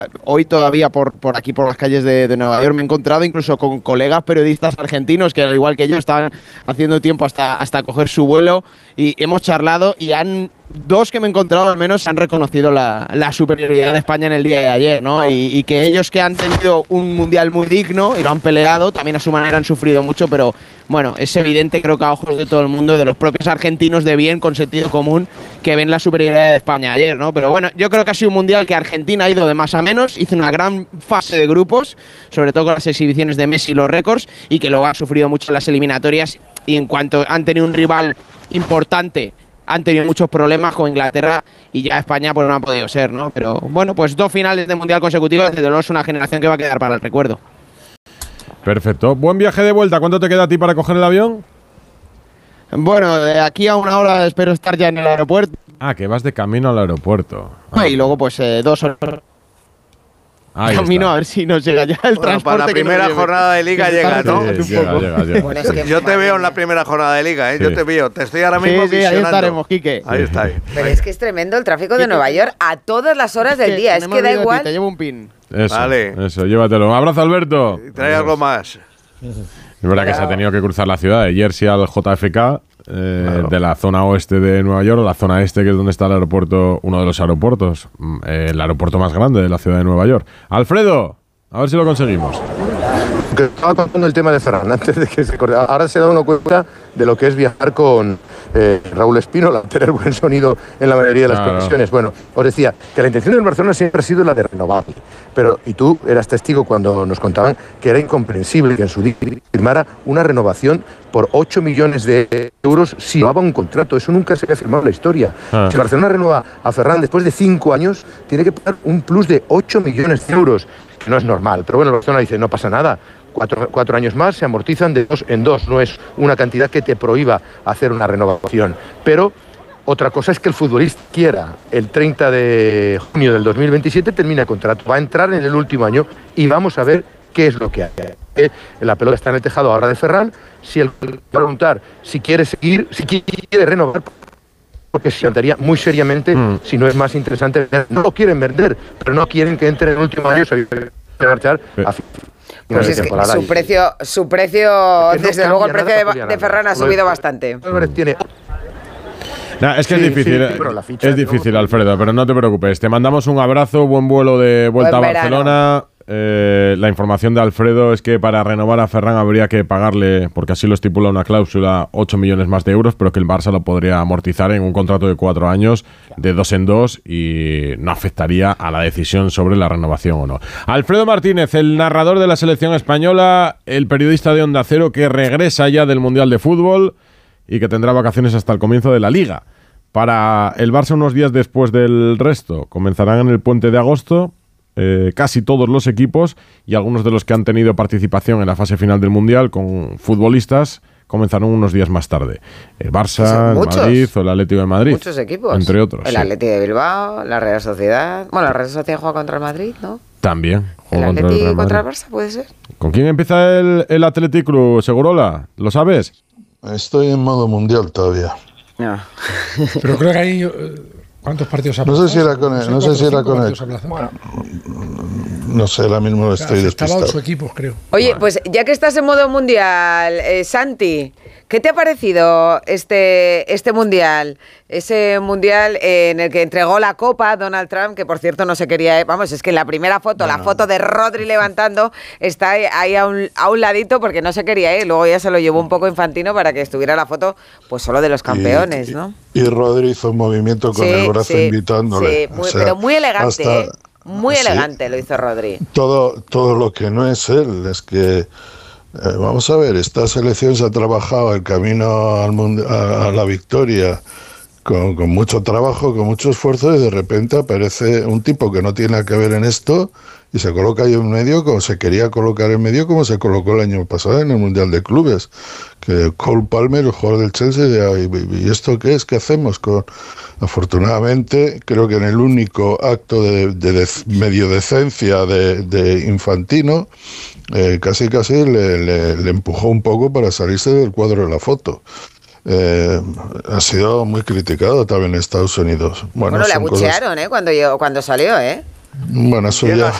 hoy todavía por aquí, por las calles de Nueva York, me he encontrado incluso con colegas periodistas argentinos que, al igual que yo, estaban haciendo tiempo hasta coger su vuelo, y hemos charlado, y dos que me he encontrado al menos han reconocido la superioridad de España en el día de ayer, ¿no? Y que ellos, que han tenido un mundial muy digno y lo han peleado, también a su manera han sufrido mucho, pero bueno, es evidente, creo que a ojos de todo el mundo, de los propios argentinos de bien, con sentido común, que ven la superioridad de España ayer, ¿no? Pero bueno, yo creo que ha sido un mundial que Argentina ha ido de más a menos, hizo una gran fase de grupos, sobre todo con las exhibiciones de Messi y los récords, y que luego ha sufrido mucho en las eliminatorias, y en cuanto han tenido un rival importante, han tenido muchos problemas con Inglaterra, y ya España pues no ha podido ser, ¿no? Pero bueno, pues 2 finales de mundial consecutivas, desde luego es una generación que va a quedar para el recuerdo. Perfecto. Buen viaje de vuelta. ¿Cuánto te queda a ti para coger el avión? Bueno, de aquí a 1 hora espero estar ya en el aeropuerto. Ah, que vas de camino al aeropuerto. Y luego pues 2 horas. Camino a ver si nos llega ya el transporte. Para la primera jornada de Liga llega, ¿no? Sí, llega. Bueno, es que yo te veo en la primera jornada de Liga, ¿eh? Sí. Yo te veo. Te estoy ahora mismo visionando. Ahí estaremos, Quique. Ahí está. Pero es que es tremendo el tráfico de Nueva York a todas las horas del día. Es que da igual. Te llevo un pin. Eso, llévatelo. Un abrazo, Alberto. Y trae algo más. Es verdad que se ha tenido que cruzar la ciudad de Jersey al JFK, claro, de la zona oeste de Nueva York a la zona este, que es donde está el aeropuerto, uno de los aeropuertos, el aeropuerto más grande de la ciudad de Nueva York. Alfredo, a ver si lo conseguimos. Que estaba contando el tema de Ferran antes de que se corte. Ahora se da uno cuenta de lo que es viajar con Raúl Espínola, tener buen sonido en la mayoría de las conexiones. Bueno, os decía que la intención del Barcelona siempre ha sido la de renovar, pero, y tú eras testigo cuando nos contaban que era incomprensible que en su día firmara una renovación por 8 millones de euros si llevaba un contrato. Eso nunca se había firmado en la historia. Si Barcelona renueva a Ferran después de 5 años, tiene que pagar un plus de 8 millones de euros, que no es normal. Pero bueno, el Barcelona dice, no pasa nada. 4 años más se amortizan de 2 en 2, no es una cantidad que te prohíba hacer una renovación. Pero otra cosa es que el futbolista quiera el 30 de junio del 2027 termina el contrato, va a entrar en el último año y vamos a ver qué es lo que hay. La pelota está en el tejado ahora de Ferran. Si él va a preguntar si quiere seguir, si quiere renovar, porque se plantearía muy seriamente si no es más interesante. No lo quieren vender, pero no quieren que entre en el último año, se va a marchar a pues es que su precio, desde luego el precio de Ferran ha subido bastante. Es que es difícil, Alfredo, pero no te preocupes. Te mandamos un abrazo, buen vuelo de vuelta a Barcelona. La información de Alfredo es que para renovar a Ferran habría que pagarle, porque así lo estipula una cláusula, 8 millones más de euros, pero que el Barça lo podría amortizar en un contrato de 4 años, de 2 en 2, y no afectaría a la decisión sobre la renovación o no. Alfredo Martínez, el narrador de la selección española, el periodista de Onda Cero, que regresa ya del Mundial de Fútbol y que tendrá vacaciones hasta el comienzo de la Liga. Para el Barça, unos días después del resto, comenzarán en el puente de agosto casi todos los equipos, y algunos de los que han tenido participación en la fase final del Mundial con futbolistas comenzarán unos días más tarde. El Barça, el Madrid o el Atlético de Madrid. Muchos equipos. Entre otros. El Atlético de Bilbao, la Real Sociedad. Bueno, la Real Sociedad juega contra el Madrid, ¿no? También. ¿El Atlético contra el Barça puede ser? ¿Con quién empieza el Athletic Club, Segurola? ¿Lo sabes? Estoy en modo mundial todavía. No. Pero creo que ahí... ¿Cuántos partidos ha pasado? No sé si era con él. No sé si era con él. Bueno, no sé, ahora mismo estoy despistado. Estaba 8 equipos, creo. Oye, pues ya que estás en modo mundial, Santi, ¿qué te ha parecido este mundial? Ese mundial en el que entregó la copa Donald Trump, que por cierto no se quería... Vamos, es que en la primera foto, la foto de Rodri levantando, está ahí a un ladito porque no se quería ir. Luego ya se lo llevó un poco Infantino para que estuviera la foto pues solo de los campeones, ¿no? Y Rodri hizo un movimiento con el brazo invitándole. Sí, pero muy elegante, muy elegante lo hizo Rodri. Todo lo que no es él, es que... vamos a ver, esta selección se ha trabajado el camino a la victoria con mucho trabajo, con mucho esfuerzo, y de repente aparece un tipo que no tiene nada que ver en esto y se coloca ahí en medio como se quería colocar en medio, como se colocó el año pasado en el Mundial de Clubes, que Cole Palmer, el jugador del Chelsea, ¿y esto qué es? ¿Qué hacemos? Afortunadamente, creo que en el único acto de medio decencia de Infantino, casi le empujó un poco para salirse del cuadro de la foto. Ha sido muy criticado también en Estados Unidos. Bueno, le abuchearon, cuando salió, Bueno, eso ya